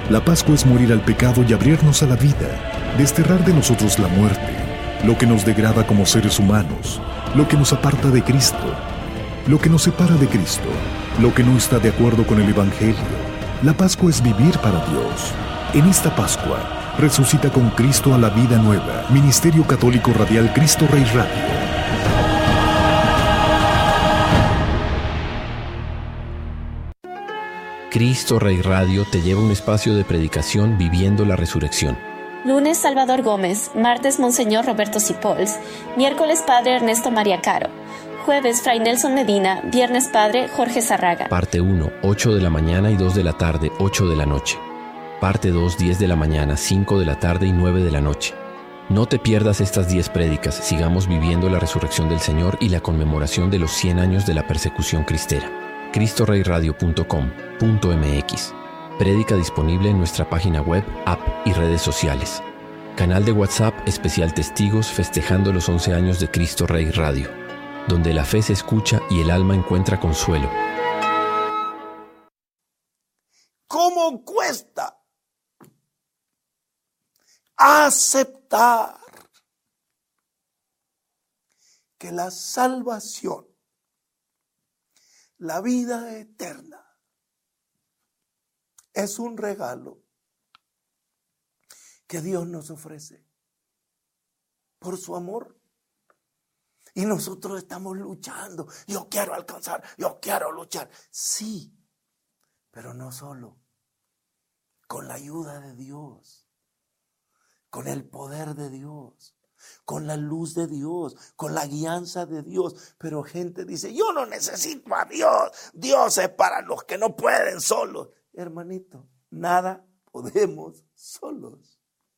La Pascua es morir al pecado y abrirnos a la vida, desterrar de nosotros la muerte, lo que nos degrada como seres humanos, lo que nos aparta de Cristo, lo que nos separa de Cristo, lo que no está de acuerdo con el Evangelio. La Pascua es vivir para Dios. En esta Pascua, resucita con Cristo a la vida nueva. Ministerio Católico Radial Cristo Rey Radio. Cristo Rey Radio te lleva a un espacio de predicación viviendo la resurrección. Lunes, Salvador Gómez. Martes, Monseñor Roberto Sipols. Miércoles, Padre Ernesto María Caro. Jueves, Fray Nelson Medina. Viernes, Padre Jorge Zarraga. Parte 1, 8 de la mañana y 2 de la tarde, 8 de la noche. Parte 2, 10 de la mañana, 5 de la tarde y 9 de la noche. No te pierdas estas 10 prédicas. Sigamos viviendo la resurrección del Señor y la conmemoración de los 100 años de la persecución cristera. CristoReyRadio.com.mx. Prédica disponible en nuestra página web, app y redes sociales. Canal de WhatsApp especial Testigos festejando los 11 años de Cristo Rey Radio, donde la fe se escucha y el alma encuentra consuelo. ¿Cómo cuesta aceptar que la salvación, la vida eterna, es un regalo que Dios nos ofrece por su amor? Y nosotros estamos luchando. Yo quiero alcanzar, yo quiero luchar. Sí, pero no solo. Con la ayuda de Dios, con el poder de Dios, con la luz de Dios, con la guianza de Dios. Pero gente dice, yo no necesito a Dios. Dios es para los que no pueden solos. Hermanito, nada podemos solos.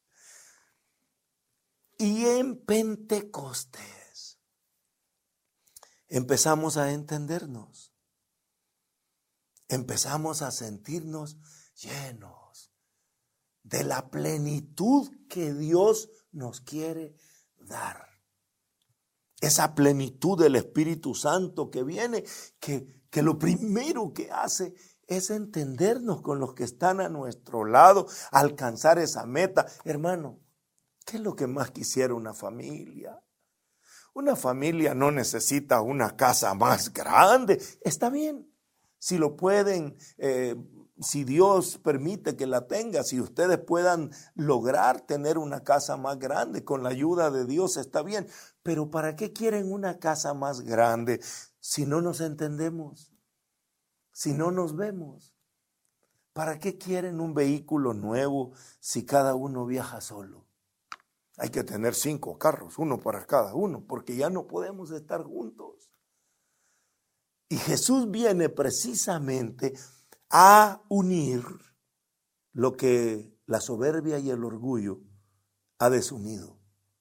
Y en Pentecostés empezamos a entendernos. Empezamos a sentirnos llenos de la plenitud que Dios nos quiere dar. Esa plenitud del Espíritu Santo que viene, que lo primero que hace es entendernos con los que están a nuestro lado, alcanzar esa meta. Hermano, ¿qué es lo que más quisiera una familia? Una familia no necesita una casa más grande. Está bien, si lo pueden, si Dios permite que la tenga, si ustedes puedan lograr tener una casa más grande con la ayuda de Dios, está bien. Pero ¿para qué quieren una casa más grande si no nos entendemos? Si no nos vemos. ¿Para qué quieren un vehículo nuevo si cada uno viaja solo? Hay que tener 5 carros, uno para cada uno, porque ya no podemos estar juntos. Y Jesús viene precisamente a unir lo que la soberbia y el orgullo ha desunido.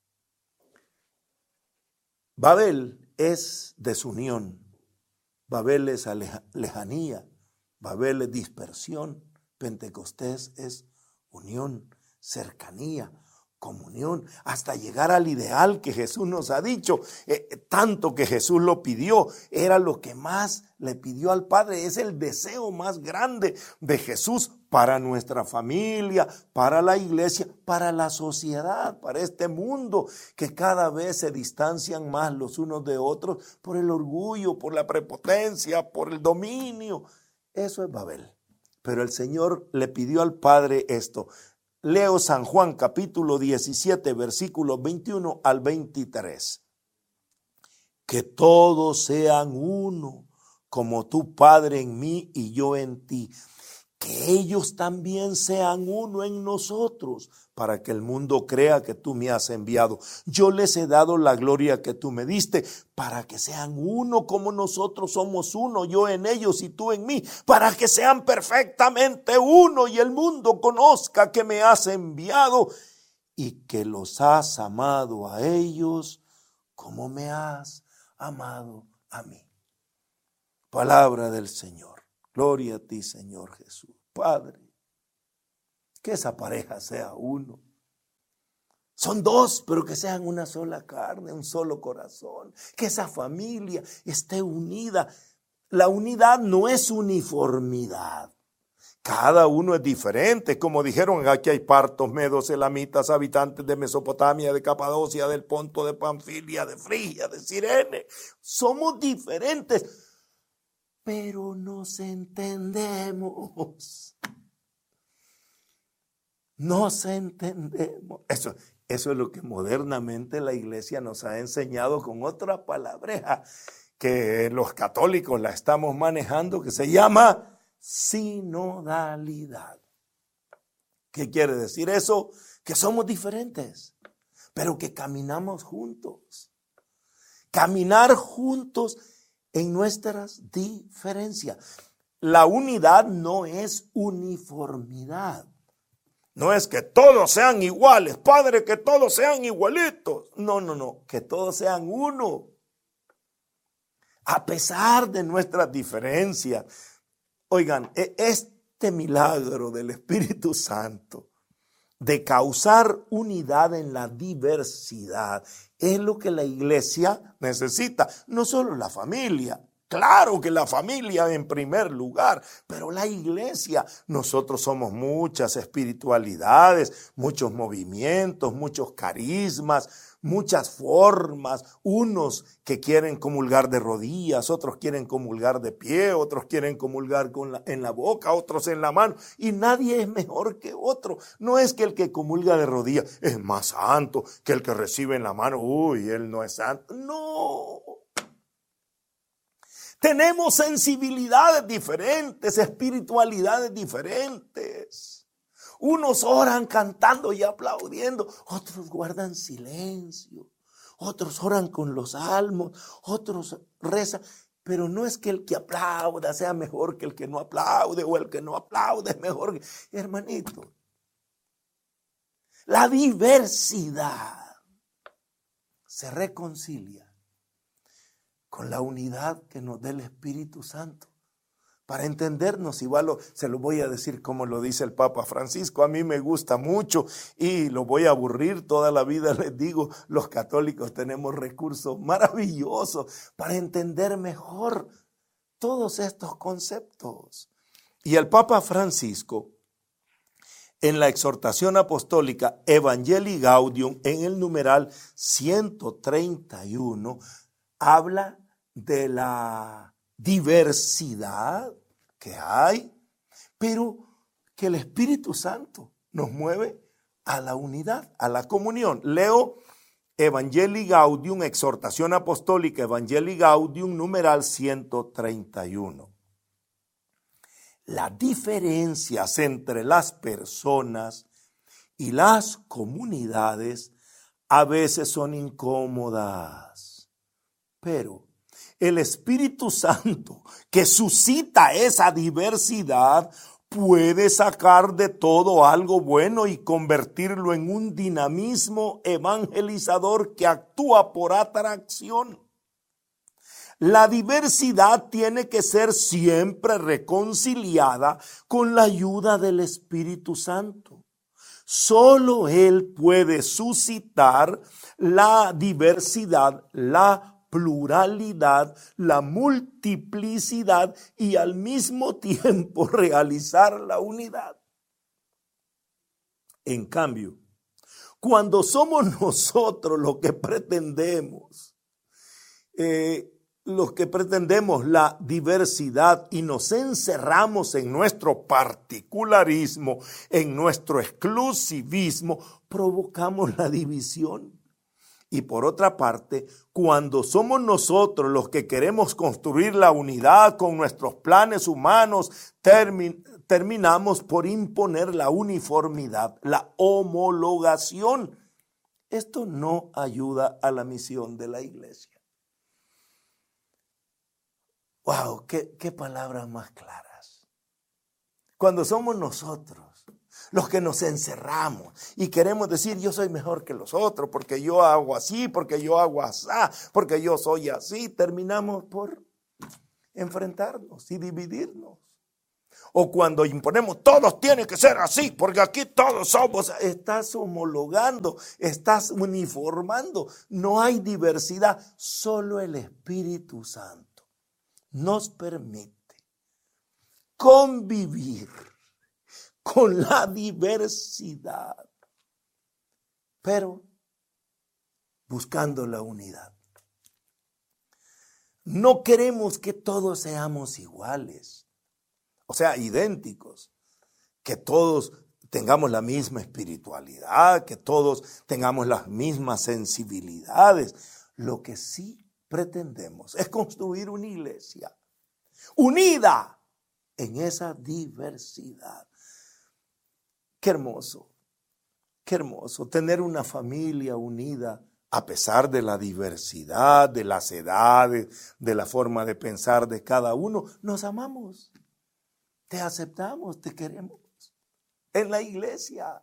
Babel es desunión, Babel es lejanía, Babel es dispersión, Pentecostés es unión, cercanía, comunión, hasta llegar al ideal que Jesús nos ha dicho. Tanto que Jesús lo pidió, era lo que más le pidió al Padre, es el deseo más grande de Jesús para nuestra familia, para la iglesia, para la sociedad, para este mundo que cada vez se distancian más los unos de otros por el orgullo, por la prepotencia, por el dominio. Eso es Babel. Pero el Señor le pidió al Padre esto. Leo San Juan capítulo 17, versículos 21 al 23. Que todos sean uno, como tu Padre en mí y yo en ti. Que ellos también sean uno en nosotros, para que el mundo crea que tú me has enviado. Yo les he dado la gloria que tú me diste, para que sean uno como nosotros somos uno, yo en ellos y tú en mí, para que sean perfectamente uno y el mundo conozca que me has enviado y que los has amado a ellos como me has amado a mí. Palabra del Señor. Gloria a ti, Señor Jesús. Padre, que esa pareja sea uno. Son 2, pero que sean una sola carne, un solo corazón. Que esa familia esté unida. La unidad no es uniformidad. Cada uno es diferente. Como dijeron, aquí hay partos, medos, elamitas, habitantes de Mesopotamia, de Capadocia, del Ponto, de Panfilia, de Frigia, de Cirene. Somos diferentes, pero nos entendemos. Nos entendemos. Eso es lo que modernamente la iglesia nos ha enseñado con otra palabreja que los católicos la estamos manejando, que se llama sinodalidad. ¿Qué quiere decir eso? Que somos diferentes, pero que caminamos juntos. Caminar juntos en nuestras diferencias. La unidad no es uniformidad. No es que todos sean iguales, Padre, que todos sean igualitos. No, que todos sean uno. A pesar de nuestras diferencias. Oigan, este milagro del Espíritu Santo de causar unidad en la diversidad es lo que la iglesia necesita. No solo la familia, claro que la familia en primer lugar, pero la iglesia, nosotros somos muchas espiritualidades, muchos movimientos, muchos carismas, muchas formas, unos que quieren comulgar de rodillas, otros quieren comulgar de pie, otros quieren comulgar en la boca, otros en la mano, y nadie es mejor que otro. No es que el que comulga de rodillas es más santo que el que recibe en la mano, él no es santo. No. Tenemos sensibilidades diferentes, espiritualidades diferentes. Unos oran cantando y aplaudiendo, otros guardan silencio, otros oran con los salmos, otros rezan. Pero no es que el que aplauda sea mejor que el que no aplaude, o el que no aplaude es mejor que... Hermanito, la diversidad se reconcilia con la unidad que nos da el Espíritu Santo. Para entendernos, igual se lo voy a decir como lo dice el Papa Francisco. A mí me gusta mucho y lo voy a aburrir toda la vida. Les digo, los católicos tenemos recursos maravillosos para entender mejor todos estos conceptos. Y el Papa Francisco, en la exhortación apostólica Evangelii Gaudium, en el numeral 131, habla de la diversidad que hay, pero que el Espíritu Santo nos mueve a la unidad, a la comunión. Leo Evangelii Gaudium, exhortación apostólica Evangelii Gaudium, numeral 131. Las diferencias entre las personas y las comunidades a veces son incómodas, pero el Espíritu Santo que suscita esa diversidad puede sacar de todo algo bueno y convertirlo en un dinamismo evangelizador que actúa por atracción. La diversidad tiene que ser siempre reconciliada con la ayuda del Espíritu Santo. Solo Él puede suscitar la diversidad, la pluralidad, la multiplicidad y al mismo tiempo realizar la unidad. En cambio, cuando somos nosotros los que pretendemos la diversidad y nos encerramos en nuestro particularismo, en nuestro exclusivismo, provocamos la división. Y por otra parte, cuando somos nosotros los que queremos construir la unidad con nuestros planes humanos, terminamos por imponer la uniformidad, la homologación. Esto no ayuda a la misión de la iglesia. ¡Wow! ¡Qué palabras más claras! Cuando somos nosotros los que nos encerramos y queremos decir yo soy mejor que los otros porque yo hago así, porque yo hago así, porque yo soy así, terminamos por enfrentarnos y dividirnos. O cuando imponemos todos tienen que ser así porque aquí todos somos, estás homologando, estás uniformando, no hay diversidad, solo el Espíritu Santo nos permite convivir con la diversidad, pero buscando la unidad. No queremos que todos seamos iguales, o sea, idénticos, que todos tengamos la misma espiritualidad, que todos tengamos las mismas sensibilidades. Lo que sí pretendemos es construir una iglesia unida en esa diversidad. Qué hermoso tener una familia unida a pesar de la diversidad, de las edades, de la forma de pensar de cada uno. Nos amamos, te aceptamos, te queremos. En la iglesia,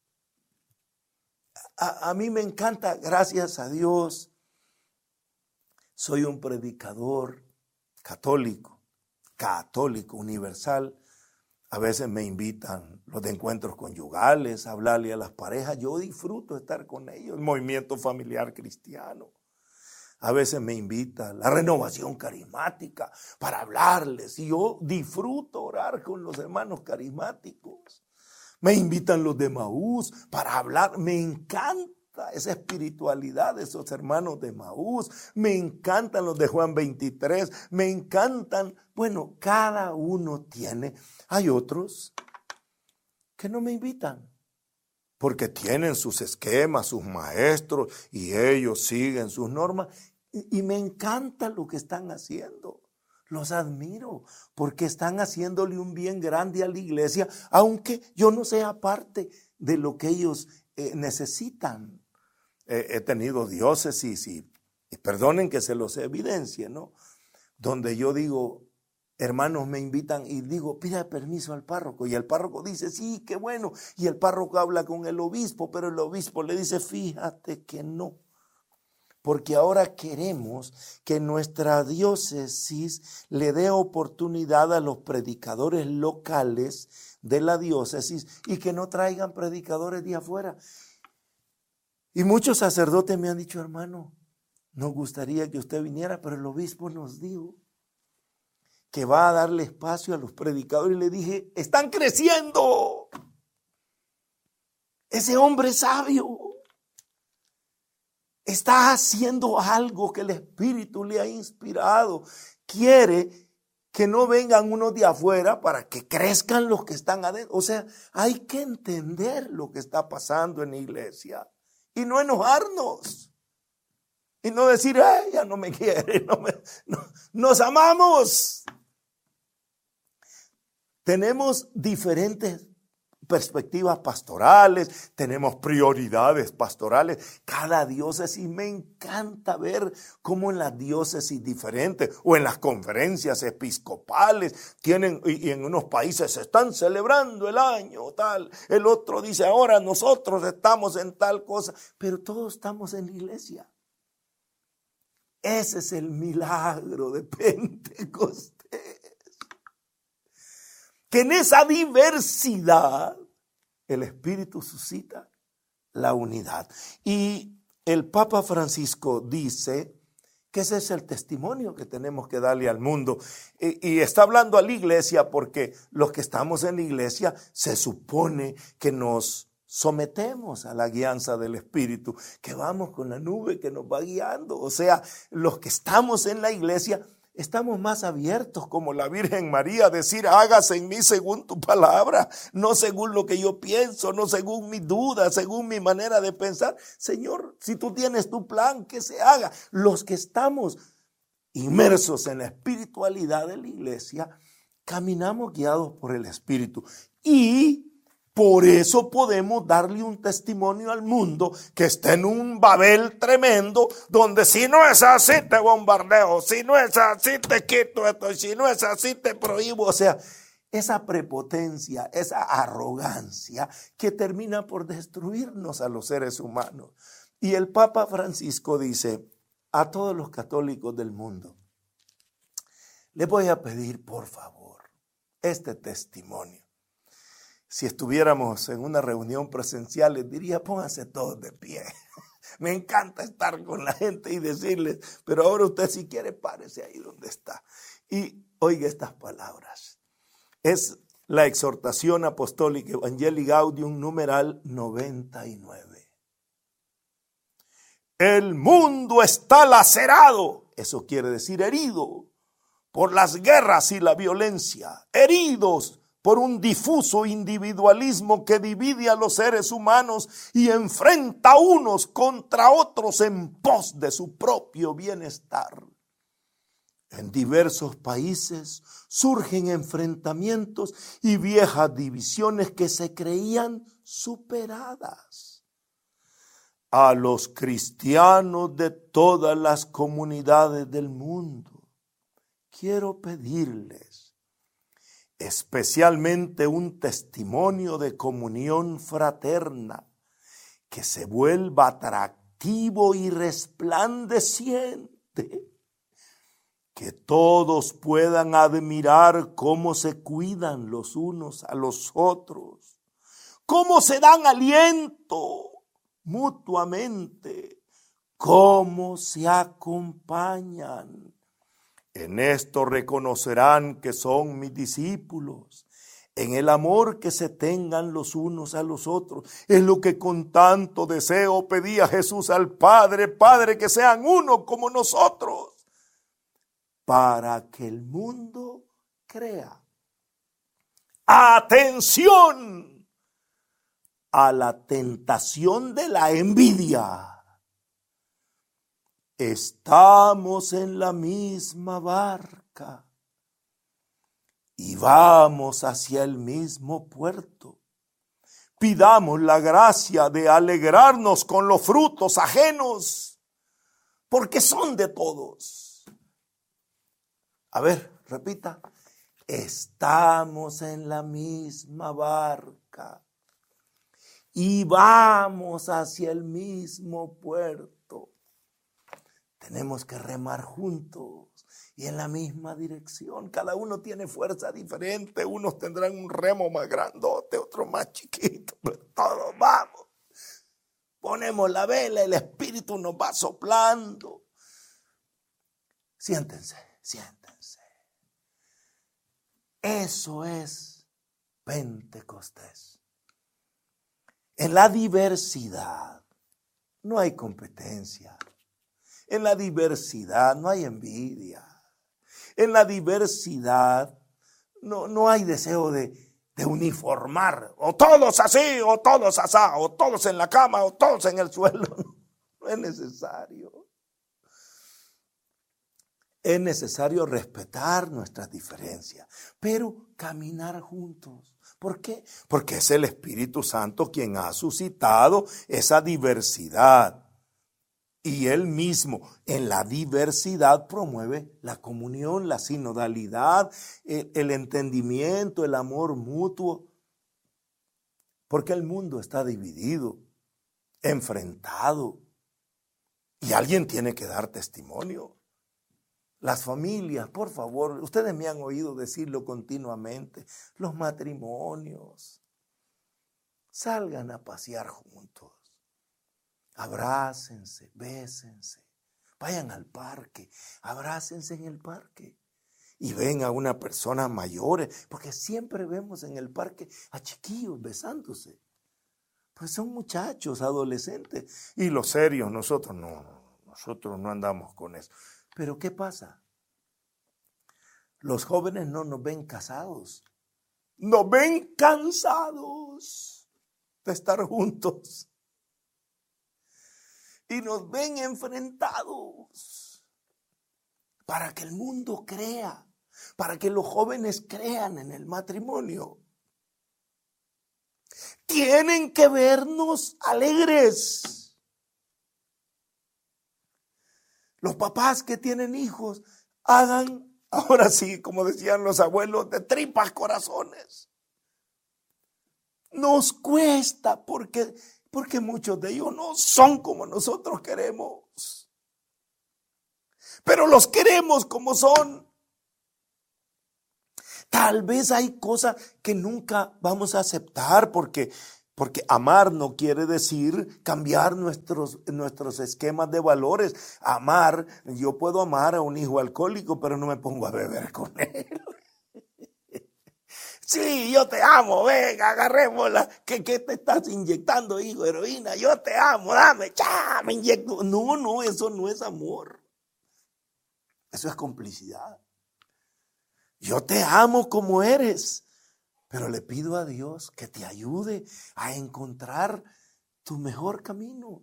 a mí me encanta, gracias a Dios, soy un predicador católico, universal. A veces me invitan los de encuentros conyugales, a hablarle a las parejas. Yo disfruto estar con ellos, el movimiento familiar cristiano. A veces me invita la renovación carismática para hablarles. Y yo disfruto orar con los hermanos carismáticos. Me invitan los de Emaús para hablar. Me encanta esa espiritualidad de esos hermanos de Emaús. Me encantan los de Juan 23. Me encantan. Bueno, cada uno tiene. Hay otros que no me invitan porque tienen sus esquemas, sus maestros y ellos siguen sus normas. Y me encanta lo que están haciendo. Los admiro porque están haciéndole un bien grande a la iglesia, aunque yo no sea parte de lo que ellos necesitan. He tenido diócesis y perdonen que se los evidencie, ¿no? Donde yo digo, hermanos me invitan y digo, pida permiso al párroco. Y el párroco dice, sí, qué bueno. Y el párroco habla con el obispo, pero el obispo le dice, fíjate que no. Porque ahora queremos que nuestra diócesis le dé oportunidad a los predicadores locales de la diócesis y que no traigan predicadores de afuera. Y muchos sacerdotes me han dicho, hermano, nos gustaría que usted viniera, pero el obispo nos dijo que va a darle espacio a los predicadores. Y le dije, están creciendo. Ese hombre sabio está haciendo algo que el Espíritu le ha inspirado. Quiere que no vengan unos de afuera para que crezcan los que están adentro. O sea, hay que entender lo que está pasando en la iglesia y no enojarnos. Y no decir, ella no me quiere, nos amamos. Tenemos diferentes perspectivas pastorales, tenemos prioridades pastorales. Cada diócesis, me encanta ver cómo en las diócesis diferentes o en las conferencias episcopales tienen, y en unos países están celebrando el año tal, el otro dice ahora nosotros estamos en tal cosa, pero todos estamos en la iglesia. Ese es el milagro de Pentecostés. Que en esa diversidad el Espíritu suscita la unidad. Y el Papa Francisco dice que ese es el testimonio que tenemos que darle al mundo. Y está hablando a la iglesia porque los que estamos en la iglesia se supone que nos sometemos a la guianza del Espíritu, que vamos con la nube que nos va guiando. O sea, los que estamos en la iglesia estamos más abiertos como la Virgen María, decir hágase en mí según tu palabra, no según lo que yo pienso, no según mis dudas, según mi manera de pensar. Señor, si tú tienes tu plan, que se haga. Los que estamos inmersos en la espiritualidad de la iglesia, caminamos guiados por el Espíritu. Y por eso podemos darle un testimonio al mundo que está en un Babel tremendo, donde si no es así te bombardeo, si no es así te quito esto, y si no es así te prohíbo. O sea, esa prepotencia, esa arrogancia que termina por destruirnos a los seres humanos. Y el Papa Francisco dice a todos los católicos del mundo, les voy a pedir por favor este testimonio. Si estuviéramos en una reunión presencial, les diría, pónganse todos de pie. Me encanta estar con la gente y decirles, pero ahora usted si quiere, párese ahí donde está. Y oiga estas palabras. Es la exhortación apostólica Evangelii Gaudium numeral 99. El mundo está lacerado, eso quiere decir herido, por las guerras y la violencia, heridos por un difuso individualismo que divide a los seres humanos y enfrenta unos contra otros en pos de su propio bienestar. En diversos países surgen enfrentamientos y viejas divisiones que se creían superadas. A los cristianos de todas las comunidades del mundo, quiero pedirles especialmente un testimonio de comunión fraterna que se vuelva atractivo y resplandeciente. Que todos puedan admirar cómo se cuidan los unos a los otros, cómo se dan aliento mutuamente, cómo se acompañan. En esto reconocerán que son mis discípulos, en el amor que se tengan los unos a los otros. Es lo que con tanto deseo pedía Jesús al Padre: Padre, que sean uno como nosotros, para que el mundo crea. Atención a la tentación de la envidia. Estamos en la misma barca y vamos hacia el mismo puerto. Pidamos la gracia de alegrarnos con los frutos ajenos, porque son de todos. A ver, repita. Estamos en la misma barca y vamos hacia el mismo puerto. Tenemos que remar juntos y en la misma dirección. Cada uno tiene fuerza diferente. Unos tendrán un remo más grandote, otros más chiquito, pero todos vamos. Ponemos la vela, el Espíritu nos va soplando. Siéntense. Eso es Pentecostés. En la diversidad no hay competencia. En la diversidad no hay envidia. En la diversidad no hay deseo de uniformar. O todos así, o todos asá, o todos en la cama, o todos en el suelo. No es necesario. Es necesario respetar nuestras diferencias, pero caminar juntos. ¿Por qué? Porque es el Espíritu Santo quien ha suscitado esa diversidad. Y Él mismo en la diversidad promueve la comunión, la sinodalidad, el entendimiento, el amor mutuo. Porque el mundo está dividido, enfrentado. Y alguien tiene que dar testimonio. Las familias, por favor, ustedes me han oído decirlo continuamente, los matrimonios, salgan a pasear juntos, abrácense, bésense, vayan al parque, abrácense en el parque y ven a una persona mayores, porque siempre vemos en el parque a chiquillos besándose, pues son muchachos, adolescentes, y los serios nosotros no andamos con eso. Pero ¿qué pasa? Los jóvenes no nos ven casados, nos ven cansados de estar juntos y nos ven enfrentados para que el mundo crea, para que los jóvenes crean en el matrimonio. Tienen que vernos alegres. Los papás que tienen hijos, hagan, ahora sí, como decían los abuelos, de tripas corazones. Nos cuesta porque muchos de ellos no son como nosotros queremos. Pero los queremos como son. Tal vez hay cosas que nunca vamos a aceptar porque amar no quiere decir cambiar nuestros esquemas de valores. Amar, yo puedo amar a un hijo alcohólico, pero no me pongo a beber con él. Sí, yo te amo, venga, agarrémosla. ¿Qué te estás inyectando, hijo? Heroína, yo te amo, dame, me inyecto. No, eso no es amor. Eso es complicidad. Yo te amo como eres, pero le pido a Dios que te ayude a encontrar tu mejor camino.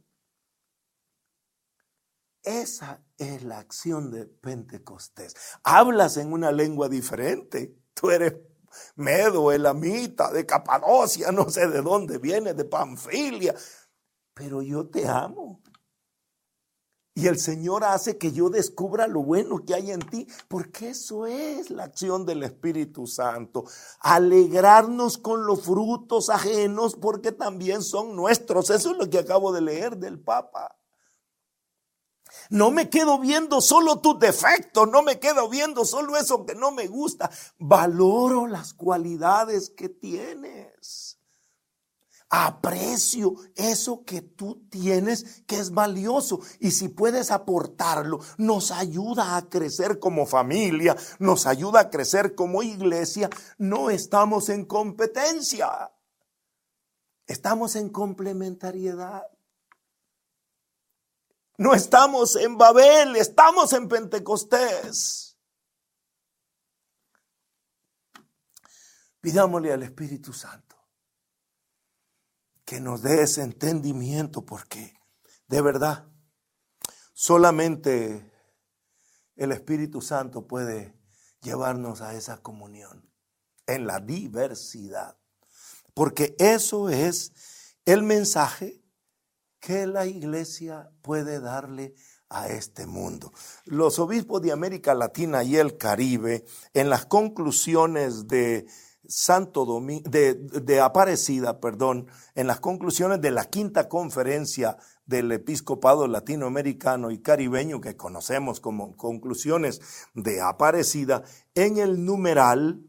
Esa es la acción de Pentecostés. Hablas en una lengua diferente. Tú eres medo, elamita, de Capadocia, no sé de dónde vienes, de Panfilia, pero yo te amo. Y el Señor hace que yo descubra lo bueno que hay en ti, porque eso es la acción del Espíritu Santo. Alegrarnos con los frutos ajenos, porque también son nuestros. Eso es lo que acabo de leer del Papa. No me quedo viendo solo tus defectos, no me quedo viendo solo eso que no me gusta. Valoro las cualidades que tienes. Aprecio eso que tú tienes que es valioso, y si puedes aportarlo, nos ayuda a crecer como familia, nos ayuda a crecer como iglesia. No estamos en competencia, estamos en complementariedad. No estamos en Babel, estamos en Pentecostés. Pidámosle al Espíritu Santo que nos dé ese entendimiento, porque de verdad solamente el Espíritu Santo puede llevarnos a esa comunión en la diversidad, porque eso es el mensaje que la iglesia puede darle a este mundo. Los obispos de América Latina y el Caribe, en las conclusiones de Santo Domingo, de Aparecida, en las conclusiones de la quinta conferencia del episcopado latinoamericano y caribeño, que conocemos como conclusiones de Aparecida, en el numeral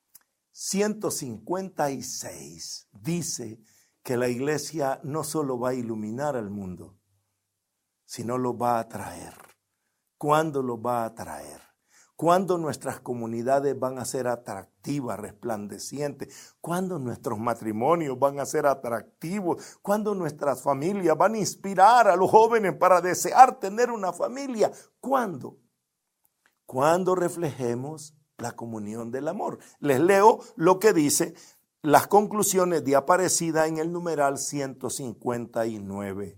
156 dice que la iglesia no solo va a iluminar al mundo, sino lo va a traer. ¿Cuándo lo va a traer? ¿Cuándo nuestras comunidades van a ser atractivas, resplandecientes? ¿Cuándo nuestros matrimonios van a ser atractivos? ¿Cuándo nuestras familias van a inspirar a los jóvenes para desear tener una familia? ¿Cuándo? Cuando reflejemos la comunión del amor. Les leo lo que dice las conclusiones de Aparecida en el numeral 159.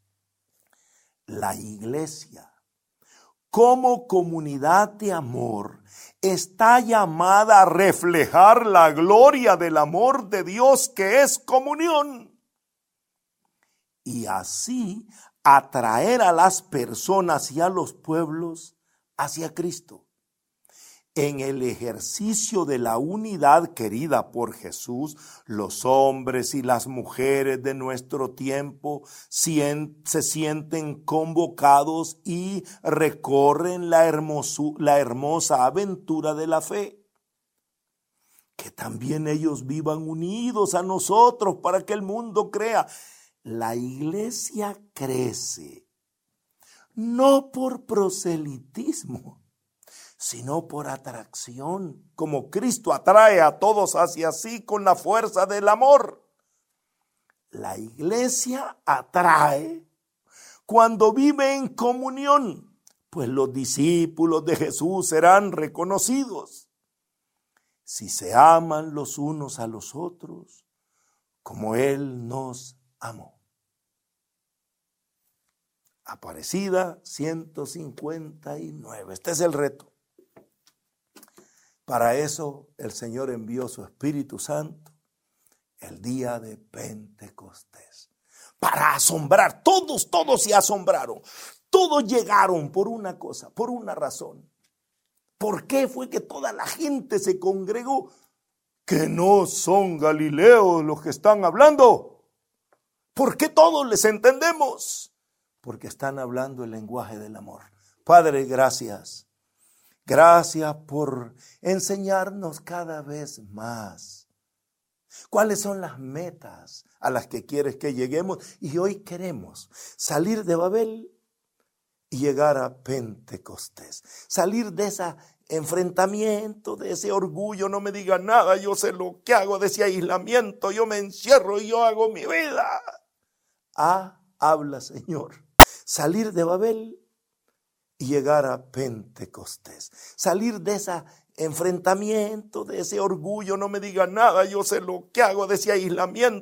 La iglesia, como comunidad de amor, está llamada a reflejar la gloria del amor de Dios, que es comunión, y así atraer a las personas y a los pueblos hacia Cristo. En el ejercicio de la unidad querida por Jesús, los hombres y las mujeres de nuestro tiempo se sienten convocados y recorren la hermosa aventura de la fe. Que también ellos vivan unidos a nosotros para que el mundo crea. La iglesia crece, no por proselitismo, sino por atracción, como Cristo atrae a todos hacia sí con la fuerza del amor. La iglesia atrae cuando vive en comunión, pues los discípulos de Jesús serán reconocidos si se aman los unos a los otros como Él nos amó. Aparecida 159. Este es el reto. Para eso el Señor envió su Espíritu Santo el día de Pentecostés. Para asombrar, todos se asombraron. Todos llegaron por una cosa, por una razón. ¿Por qué fue que toda la gente se congregó? Que no son galileos los que están hablando. ¿Por qué todos les entendemos? Porque están hablando el lenguaje del amor. Padre, gracias. Gracias por enseñarnos cada vez más cuáles son las metas a las que quieres que lleguemos. Y hoy queremos salir de Babel y llegar a Pentecostés. Salir de ese enfrentamiento, de ese orgullo, no me diga nada, yo sé lo que hago, de ese aislamiento, yo me encierro y yo hago mi vida. Habla, Señor. Salir de Babel y llegar a Pentecostés. Salir de ese enfrentamiento, de ese orgullo, no me diga nada, yo sé lo que hago, de ese aislamiento.